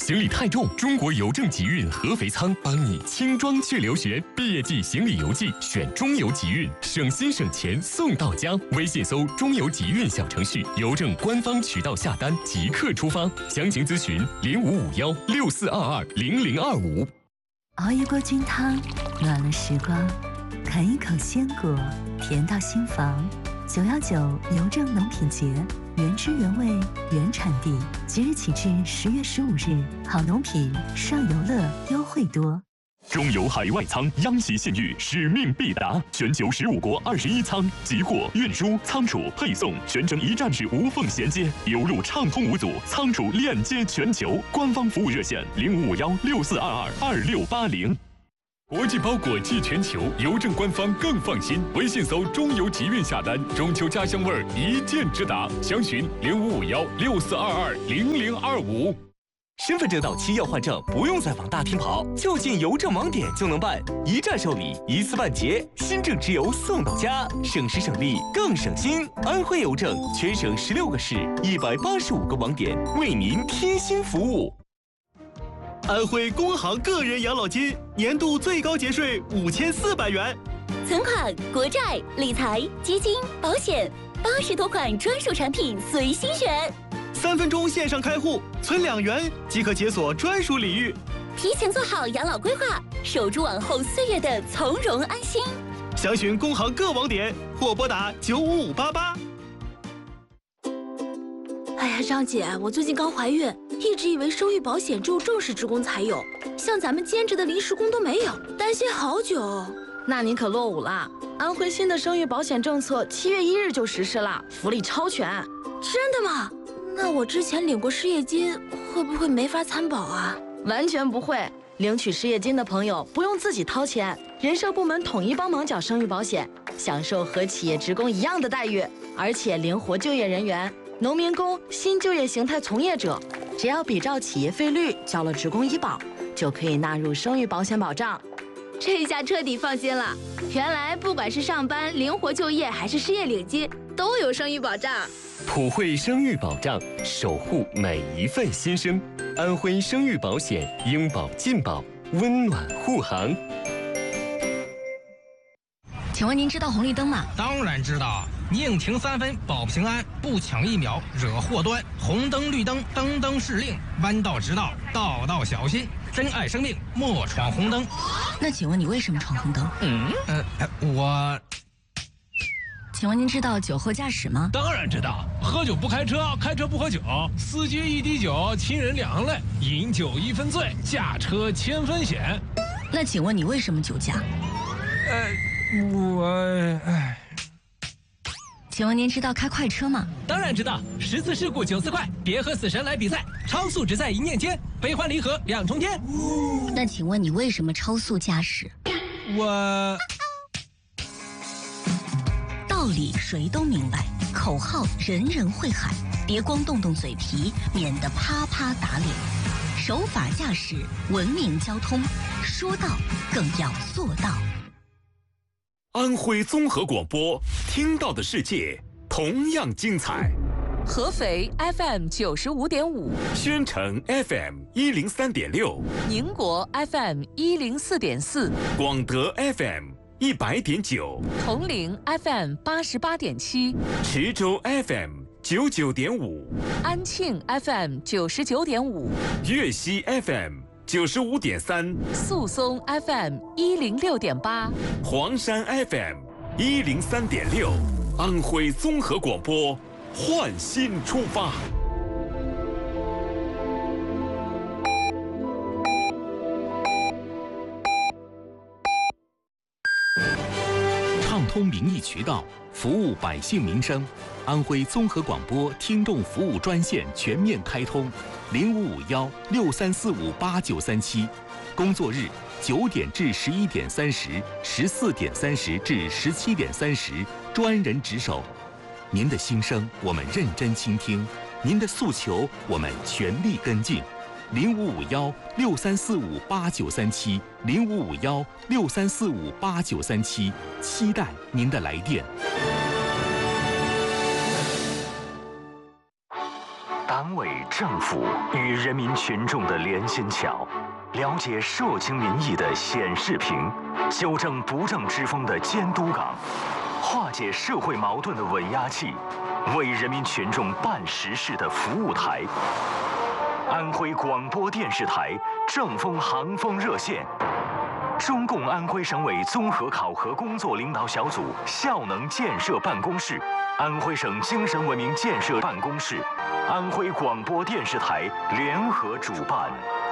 行李太重，中国邮政集运合肥仓帮你轻装去留学。毕业季行李邮寄选中邮集运，省心省钱送到家。微信搜中邮集运小程序，邮政官方渠道下单即刻出发。详情咨询055164220025。 熬一锅菌汤，暖了时光；啃一口鲜果，甜到心房。919邮政农品节，原汁原味，原产地，即日起至10月15日，好农品上游乐优惠多。 中油海外仓央喜信誉，使命必达，全球15国21仓，集货、运输、仓储、配送全程一站式无缝衔接，邮路畅通无阻，仓储链接全球。官方服务热线055164222680。国际包裹寄全球，邮政官方更放心。微信搜中邮集运下单，中秋家乡味儿一键直达。详询055164220025。 身份证到期要换证，不用再往大厅跑，就近邮政网点就能办，一站受理，一次办结，新证直邮送到家，省时省力更省心。安徽邮政全省16个市，185个网点，为您贴心服务。 安徽工行个人养老金年度最高节税5400元， 存款、国债、理财、基金、保险，80多款专属产品随心选。 3分钟线上开户，存2元即可解锁专属礼遇。 提前做好养老规划，守住往后岁月的从容安心。 详询工行各网点或拨打95588。 哎呀，张姐，我最近刚怀孕，一直以为生育保险只有正式职工才有，像咱们兼职的临时工都没有，担心好久。 那你可落伍了，安徽新的生育保险政策7月1日就实施了，福利超全。 真的吗？那我之前领过失业金，会不会没法参保啊？ 完全不会，领取失业金的朋友不用自己掏钱，人社部门统一帮忙缴生育保险，享受和企业职工一样的待遇，而且灵活就业人员。农民工、新就业形态从业者，只要比照企业费率交了职工医保，就可以纳入生育保险保障。 这下彻底放心了，原来不管是上班、灵活就业还是失业领金，都有生育保障。 普惠生育保障，守护每一份新生。安徽生育保险，应保尽保，温暖护航。 请问您知道红绿灯吗？ 当然知道，宁停3分保平安，不抢1秒惹祸端。红灯绿灯，灯灯是令，弯道直道，道道小心。珍爱生命，莫闯红灯。 那请问你为什么闯红灯？ 我。 请问您知道酒后驾驶吗？ 当然知道，喝酒不开车，开车不喝酒，司机一滴酒，亲人两行泪，饮酒1分醉，驾车1000分险。 那请问你为什么酒驾？请问您知道开快车吗？ 当然知道，10次事故94块，别和死神来比赛，超速只在一念间，悲欢离合2重天。 那请问你为什么超速驾驶？道理谁都明白，口号人人会喊，别光动动嘴皮，免得啪啪打脸。守法驾驶，文明交通，说到更要做到。 安徽综合广播，听到的世界同样精彩。 合肥 FM 95.5， 宣城 FM 103.6， 宁国 FM 104.4， 广德 FM 100.9， 铜陵 FM 88.7， 池州 FM 99.5， 安庆 FM 99.5， 粤西 FM 95.3， 宿松 FM 106.8， 黄山 FM 103.6，安徽综合广播，焕新出发。 畅通民意渠道，服务百姓民生。安徽综合广播听众服务专线全面开通，055163458937，工作日9点至11点30，14点30至17点30，专人值守。您的心声我们认真倾听，您的诉求我们全力跟进。055163458937，055163458937，期待您的来电。 当单位、政府与人民群众的连心桥，了解社情民意的显示屏，纠正不正之风的监督岗，化解社会矛盾的稳压器，为人民群众办实事的服务台。安徽广播电视台正风航风热线，中共安徽省委综合考核工作领导小组效能建设办公室、安徽省精神文明建设办公室、安徽广播电视台联合主办。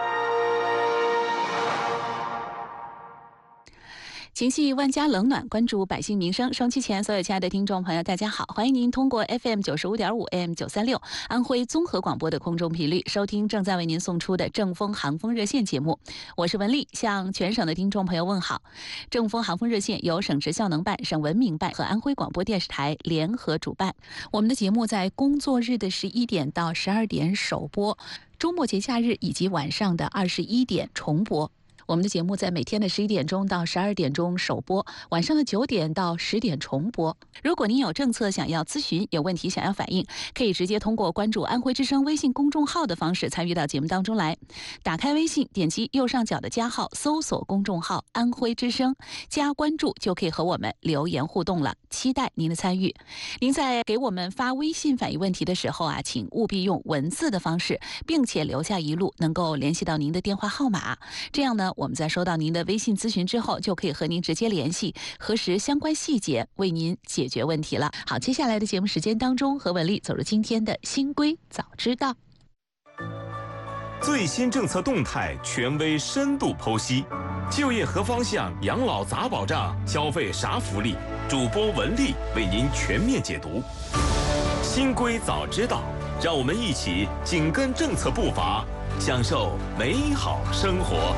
情系万家冷暖，关注百姓民生。收音机前所有亲爱的听众朋友，大家好，欢迎您通过 FM 95.5 AM 936安徽综合广播的空中频率收听正在为您送出的正风航风热线节目。我是文丽，向全省的听众朋友问好。正风航风热线由省直效能办、省文明办和安徽广播电视台联合主办。我们的节目在工作日的11点到12点首播，周末节假日以及晚上的21点重播。我们的节目在每天的11点钟到12点钟首播，晚上的9点到10点重播。如果您有政策想要咨询，有问题想要反映，可以直接通过关注安徽之声微信公众号的方式参与到节目当中来。打开微信，点击右上角的加号，搜索公众号安徽之声，加关注就可以和我们留言互动了，期待您的参与。您在给我们发微信反映问题的时候请务必用文字的方式，并且留下一路能够联系到您的电话号码，这样呢我们在收到您的微信咨询之后，就可以和您直接联系，核实相关细节，为您解决问题了。好，接下来的节目时间当中，和文丽走入今天的新规早知道。 最新政策动态，权威深度剖析，就业何方向，养老咋保障，消费啥福利？主播文丽为您全面解读。新规早知道，让我们一起紧跟政策步伐，享受美好生活。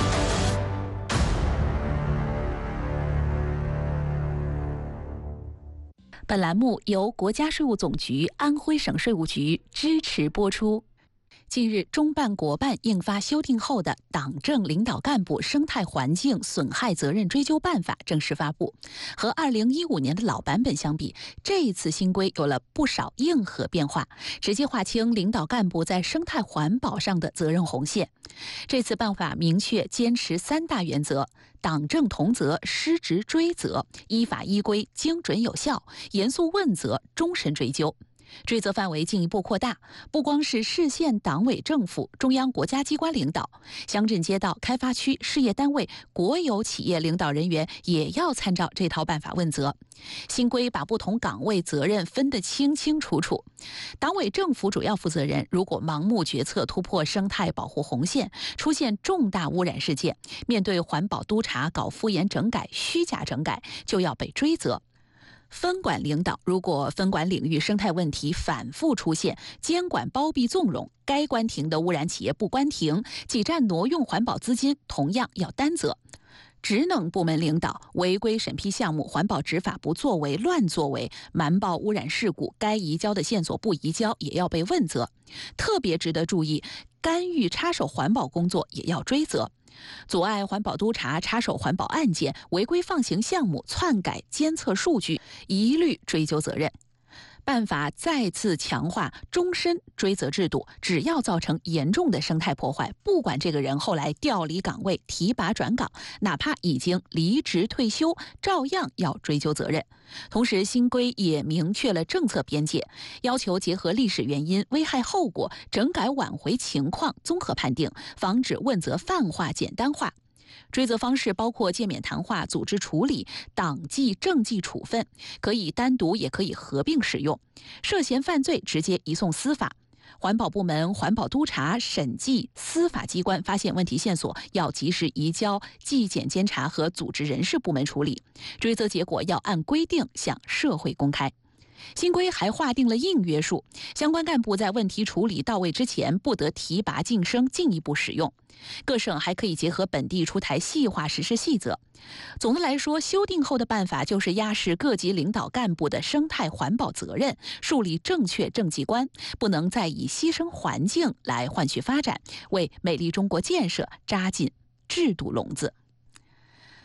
本栏目由国家税务总局、安徽省税务局支持播出。近日，中办国办印发修订后的《党政领导干部生态环境损害责任追究办法》正式发布。和2015年的老版本相比，这一次新规有了不少硬核变化，直接划清领导干部在生态环保上的责任红线。这次办法明确坚持3大原则：党政同责、失职追责，依法依规、精准有效，严肃问责，终身追究。追责范围进一步扩大，不光是市县党委政府、中央国家机关领导，乡镇街道、开发区、事业单位、国有企业领导人员也要参照这套办法问责。新规把不同岗位责任分得清清楚楚。党委政府主要负责人如果盲目决策突破生态保护红线，出现重大污染事件，面对环保督察搞敷衍整改、虚假整改，就要被追责。分管领导如果分管领域生态问题反复出现，监管包庇纵容，该关停的污染企业不关停，挤占挪用环保资金，同样要担责。职能部门领导违规审批项目、环保执法不作为、乱作为、瞒报污染事故，该移交的线索不移交，也要被问责。特别值得注意，干预插手环保工作也要追责。阻碍环保督察插手环保案件、违规放行项目、篡改监测数据，一律追究责任。办法再次强化终身追责制度，只要造成严重的生态破坏，不管这个人后来调离岗位、提拔转岗，哪怕已经离职退休，照样要追究责任。同时，新规也明确了政策边界，要求结合历史原因、危害后果、整改挽回情况综合判定，防止问责泛化、简单化。追责方式包括诫勉谈话、组织处理、党纪政纪处分，可以单独也可以合并使用。涉嫌犯罪直接移送司法。环保部门、环保督察、审计、司法机关发现问题线索，要及时移交纪检监察和组织人事部门处理，追责结果要按规定向社会公开。新规还划定了硬约束，相关干部在问题处理到位之前，不得提拔晋升进一步使用。各省还可以结合本地出台细化实施细则。总的来说，修订后的办法就是压实各级领导干部的生态环保责任，树立正确政绩观，不能再以牺牲环境来换取发展，为美丽中国建设扎进制度笼子。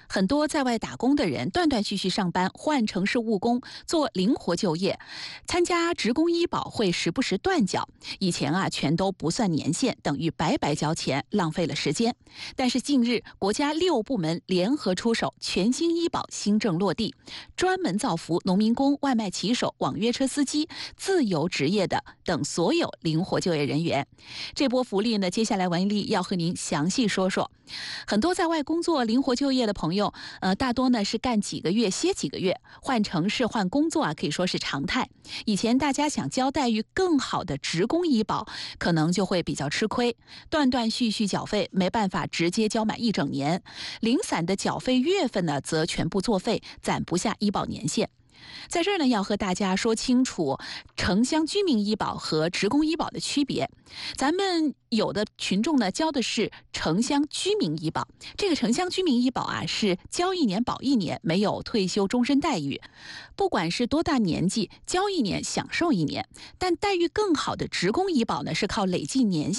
很多在外打工的人断断续续上班，换城市务工，做灵活就业，参加职工医保会时不时断缴。以前全都不算年限，等于白白交钱，浪费了时间。但是近日，国家6部门联合出手，全新医保新政落地，专门造福农民工、外卖骑手、网约车司机、自由职业的等所有灵活就业人员。这波福利呢，接下来文丽要和您详细说说。很多在外工作灵活就业的朋友，大多呢是干几个月歇几个月，换城市换工作可以说是常态。以前大家想交待遇更好的职工医保，可能就会比较吃亏，断断续续缴费，没办法直接交满一整年，零散的缴费月份呢则全部作废，攒不下医保年限。在这儿呢，要和大家说清楚城乡居民医保和职工医保的区别。咱们有的群众呢交的是城乡居民医保，这个城乡居民医保是交1年保1年，没有退休终身待遇，不管是多大年纪，交1年享受1年。但待遇更好的职工医保呢，是靠累计年限